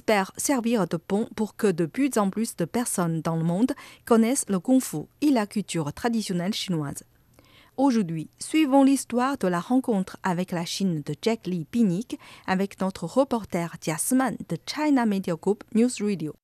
espère servir de pont pour que de plus en plus de personnes dans le monde connaissent le kung-fu et la culture traditionnelle chinoise. Aujourd'hui, suivons l'histoire de la rencontre avec la Chine de Jack Lee Pinnick avec notre reporter Jiasman de China Media Group News Radio.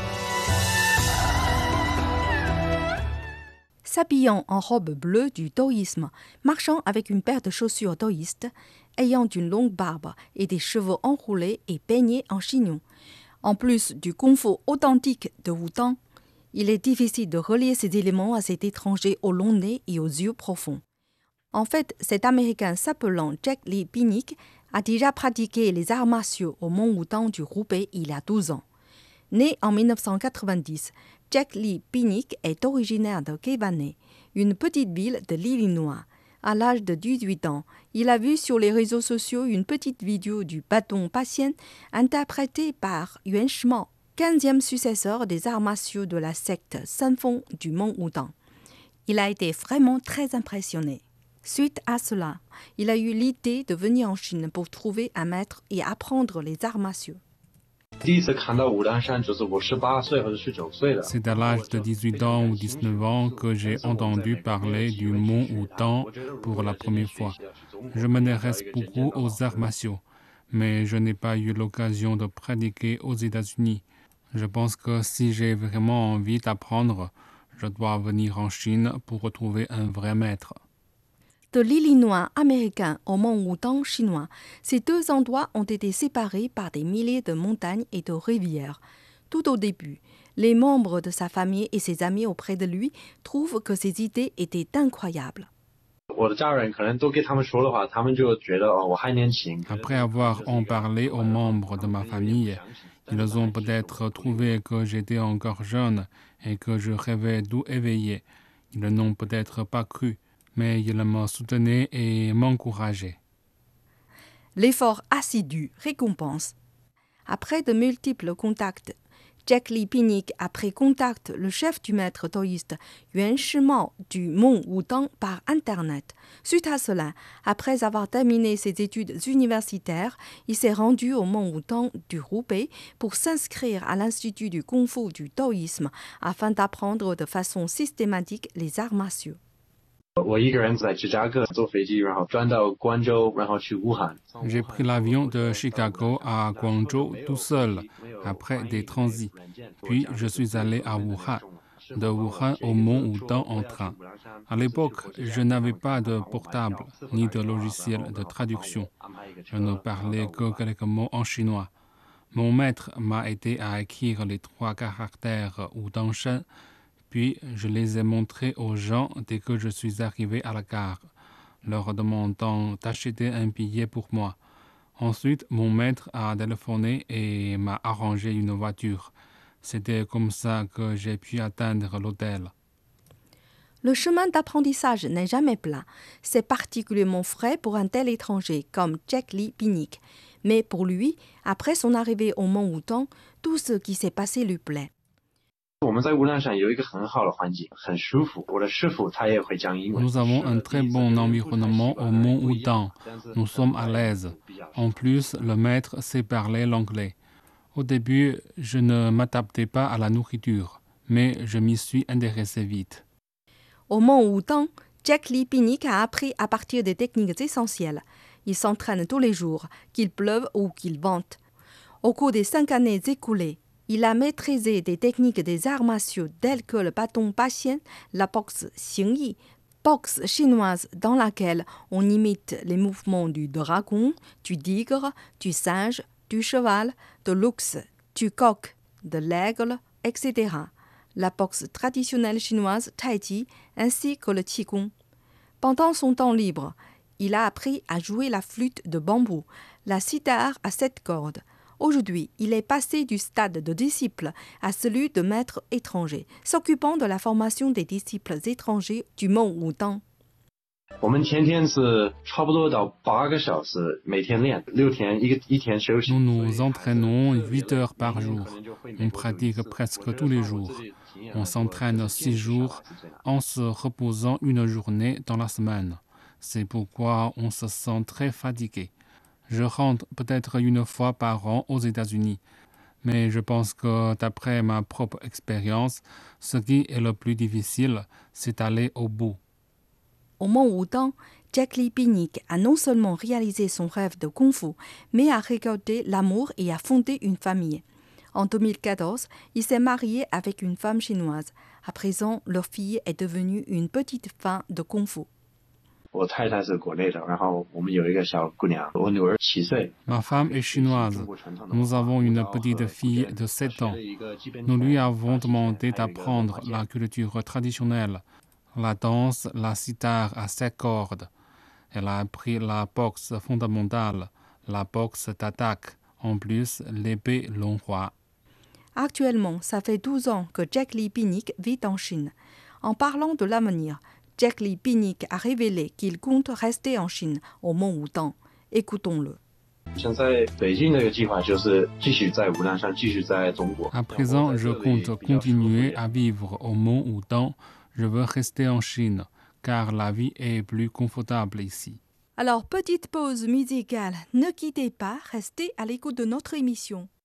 S'habillant en robe bleue du taoïsme, marchant avec une paire de chaussures taoïstes, ayant une longue barbe et des cheveux enroulés et peignés en chignon. En plus du kung-fu authentique de Wu-Tang, il est difficile de relier ces éléments à cet étranger au long nez et aux yeux profonds. En fait, cet Américain s'appelant Jack Lee Pinnick a déjà pratiqué les arts martiaux au Mont Wu-Tang du Roubaix il y a 12 ans. Né en 1990, Jack Lee Pinnick est originaire de Kewanee, une petite ville de l'Illinois. À l'âge de 18 ans, il a vu sur les réseaux sociaux une petite vidéo du bâton patient interprétée par Yuan Shimao, 15e successeur des arts martiaux de la secte Sanfeng du Mont Wu-Tang. Il a été vraiment très impressionné. Suite à cela, il a eu l'idée de venir en Chine pour trouver un maître et apprendre les arts martiaux. C'est à l'âge de 18 ans ou 19 ans que j'ai entendu parler du Mont Wu-Tang pour la première fois. Je m'intéresse beaucoup aux arts martiaux, mais je n'ai pas eu l'occasion de pratiquer aux États-Unis. Je pense que si j'ai vraiment envie d'apprendre, je dois venir en Chine pour retrouver un vrai maître. De l'Illinois américain au Mont Wu-Tang chinois, ces deux endroits ont été séparés par des milliers de montagnes et de rivières. Tout au début, les membres de sa famille et ses amis auprès de lui trouvent que ses idées étaient incroyables. Après avoir en parlé aux membres de ma famille, ils ont peut-être trouvé que j'étais encore jeune et que je rêvais d'où éveiller. Ils n'ont peut-être pas cru, mais ils me soutenaient et m'encourageaient. L'effort assidu récompense. Après de multiples contacts, Jack Lee Pinnick a pris contact le chef du maître taoïste Yuan Shimao du Mont Wu-Tang par Internet. Suite à cela, après avoir terminé ses études universitaires, il s'est rendu au Mont Wu-Tang du Roubaix pour s'inscrire à l'Institut du Kung Fu du taoïsme afin d'apprendre de façon systématique les arts martiaux. J'ai pris l'avion de Chicago à Guangzhou tout seul, après des transits. Puis je suis allé à Wuhan, de Wuhan au Mont Wu-Tang en train. À l'époque, je n'avais pas de portable, ni de logiciel de traduction. Je ne parlais que quelques mots en chinois. Mon maître m'a aidé à écrire les 3 caractères Wu-Tang-Shen, puis je les ai montrés aux gens dès que je suis arrivé à la gare, leur demandant d'acheter un billet pour moi. Ensuite, mon maître a téléphoné et m'a arrangé une voiture. C'était comme ça que j'ai pu atteindre l'hôtel. Le chemin d'apprentissage n'est jamais plat. C'est particulièrement frais pour un tel étranger comme Jack Lee Pinnick. Mais pour lui, après son arrivée au Mont Wu-Tang, tout ce qui s'est passé lui plaît. Nous avons un très bon environnement au Mont Wu-Tang. Nous sommes à l'aise. En plus, le maître sait parler l'anglais. Au début, je ne m'adaptais pas à la nourriture, mais je m'y suis intéressé vite. Au Mont Wu-Tang, Jack Lee Pinnick a appris à partir des techniques essentielles. Il s'entraîne tous les jours, qu'il pleuve ou qu'il vente. Au cours des 5 années écoulées, il a maîtrisé des techniques des arts martiaux telles que le bâton patient, la boxe Xingyi, boxe chinoise dans laquelle on imite les mouvements du dragon, du tigre, du singe, du cheval, de l'ours, du coq, de l'aigle, etc. La boxe traditionnelle chinoise Tai Chi ainsi que le Qigong. Pendant son temps libre, il a appris à jouer la flûte de bambou, la sitar à 7 cordes. Aujourd'hui, il est passé du stade de disciple à celui de maître étranger, s'occupant de la formation des disciples étrangers du Mont Wu-Tang. Nous nous entraînons 8 heures par jour. On pratique presque tous les jours. On s'entraîne 6 jours en se reposant une journée dans la semaine. C'est pourquoi on se sent très fatigué. Je rentre peut-être une fois par an aux États-Unis. Mais je pense que d'après ma propre expérience, ce qui est le plus difficile, c'est d'aller au bout. Au Mont Wudang, Jack Lee Pinnick a non seulement réalisé son rêve de Kung Fu, mais a regardé l'amour et a fondé une famille. En 2014, il s'est marié avec une femme chinoise. À présent, leur fille est devenue une petite fan de Kung Fu. Ma femme est chinoise. Nous avons une petite fille de 7 ans. Nous lui avons demandé d'apprendre la culture traditionnelle, la danse, la sitar à 7 cordes. Elle a appris la boxe fondamentale, la boxe d'attaque, en plus l'épée longhua. Actuellement, ça fait 12 ans que Jack Lee Pinnick vit en Chine. En parlant de l'avenir, Jack Lee Pinnick a révélé qu'il compte rester en Chine, au Mont Wudang. Écoutons-le. À présent, je compte continuer à vivre au Mont Wudang. Je veux rester en Chine, car la vie est plus confortable ici. Alors, petite pause musicale. Ne quittez pas, restez à l'écoute de notre émission.